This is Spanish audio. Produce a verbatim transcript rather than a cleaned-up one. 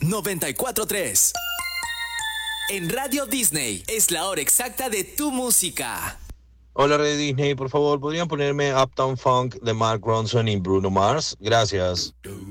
noventa y cuatro punto tres. En Radio Disney es la hora exacta de tu música. Hola Radio Disney, por favor, ¿podrían ponerme Uptown Funk de Mark Ronson y Bruno Mars? Gracias.